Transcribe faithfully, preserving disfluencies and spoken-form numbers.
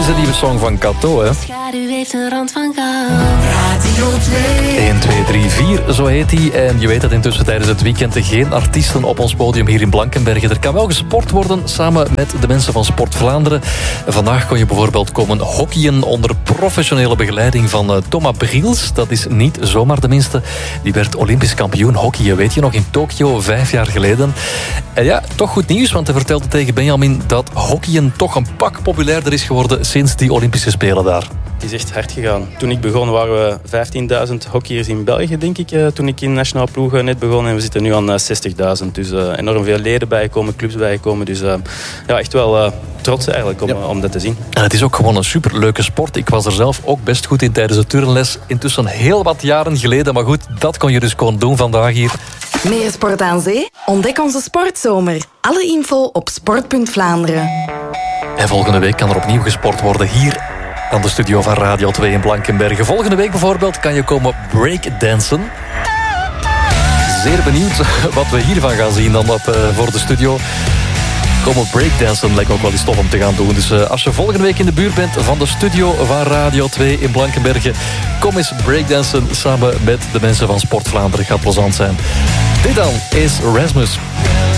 is een nieuwe song van Kato, hè? Schaduw heeft een rand van goud. Radio twee. één, twee, drie, vier, zo heet hij. En je weet dat intussen tijdens het weekend er geen artiesten op ons podium hier in Blankenberge. Er kan wel gesport worden samen met de mensen van Sport Vlaanderen. Vandaag kon je bijvoorbeeld komen hockeyen onder professionele begeleiding van uh, Thomas Briels. Dat is niet zomaar de minste. Die werd Olympisch kampioen hockeyen, weet je nog, in Tokio vijf jaar geleden. En ja, toch goed nieuws, want hij vertelde tegen Benjamin dat hockeyen toch een pak populairder is geworden sinds die Olympische Spelen daar. Het is echt hard gegaan. Toen ik begon waren we vijftienduizend hockeyers in België, denk ik. Uh, toen ik in nationale ploegen net begon. En we zitten nu aan uh, zestigduizend. Dus uh, enorm veel leden bijgekomen, clubs bijgekomen. Dus uh, ja, echt wel uh, trots eigenlijk om, ja. om dat te zien. En het is ook gewoon een superleuke sport. Ik was er zelf ook best goed in tijdens de turnles. Intussen heel wat jaren geleden. Maar goed, dat kon je dus gewoon doen vandaag hier. Meer sport aan zee? Ontdek onze sportzomer. Alle info op sport punt Vlaanderen. En volgende week kan er opnieuw gesport worden hier aan de studio van Radio twee in Blankenberge. Volgende week bijvoorbeeld kan je komen breakdansen. Zeer benieuwd wat we hiervan gaan zien dan op, uh, voor de studio. Komen breakdansen lijkt ook wel eens tof om te gaan doen. Dus uh, als je volgende week in de buurt bent van de studio van Radio twee in Blankenberge, kom eens breakdansen samen met de mensen van Sport Vlaanderen. Gaat plezant zijn. Dit dan is Rasmus.